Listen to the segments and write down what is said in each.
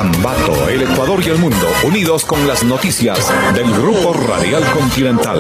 Ambato, el Ecuador y el mundo, unidos con las noticias del Grupo Radial Continental.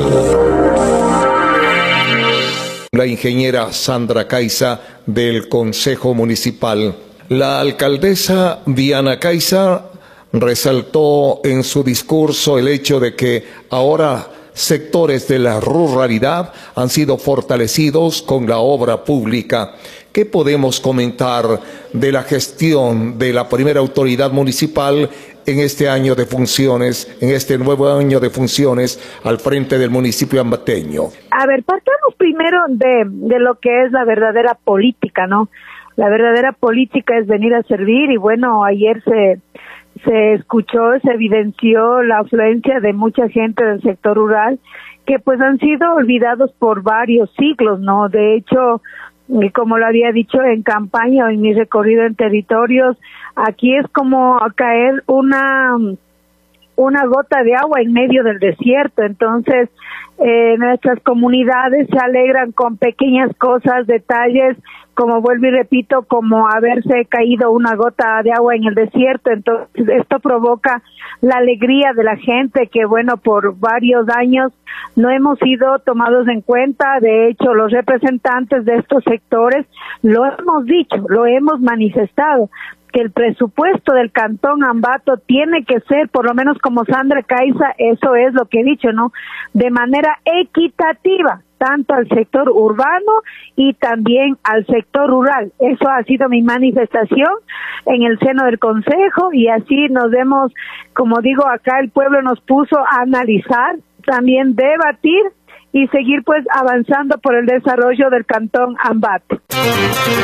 La ingeniera Sandra Caiza del Consejo Municipal. La alcaldesa Diana Caiza resaltó en su discurso el hecho de que ahora sectores de la ruralidad han sido fortalecidos con la obra pública. ¿Qué podemos comentar de la gestión de la primera autoridad municipal en este año de funciones, en este nuevo año de funciones al frente del municipio ambateño? A ver, partamos primero de lo que es la verdadera política, ¿no? La verdadera política es venir a servir y bueno, ayer se escuchó, se evidenció la afluencia de mucha gente del sector rural que pues han sido olvidados por varios siglos, ¿no? De hecho, como lo había dicho en campaña o en mi recorrido en territorios, aquí es como caer una gota de agua en medio del desierto. Entonces, nuestras comunidades se alegran con pequeñas cosas, detalles, como vuelvo y repito, como haberse caído una gota de agua en el desierto. Entonces, esto provoca la alegría de la gente que, bueno, por varios años no hemos sido tomados en cuenta. De hecho, los representantes de estos sectores lo hemos dicho, lo hemos manifestado, que el presupuesto del Cantón Ambato tiene que ser, por lo menos como Sandra Caiza, eso es lo que he dicho, ¿no? De manera equitativa, tanto al sector urbano y también al sector rural. Eso ha sido mi manifestación en el seno del Consejo y así nos hemos, como digo, acá el pueblo nos puso a analizar, también debatir y seguir pues avanzando por el desarrollo del Cantón Ambato.